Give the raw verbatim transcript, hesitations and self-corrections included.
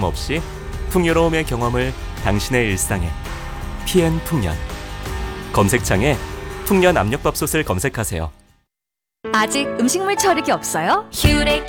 없이 풍요로움의 경험을 당신의 일상에. 피엔 풍년. 검색창에 풍년 압력밥솥을 검색하세요. 아직 음식물 처리기 없어요? 휴렉